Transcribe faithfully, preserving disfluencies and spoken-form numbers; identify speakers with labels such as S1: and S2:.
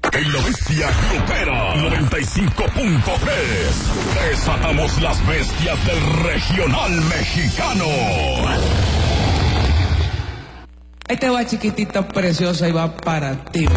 S1: En la bestia grupera noventa y cinco punto tres desatamos las bestias del regional mexicano.
S2: Este va chiquitita preciosa y va para ti.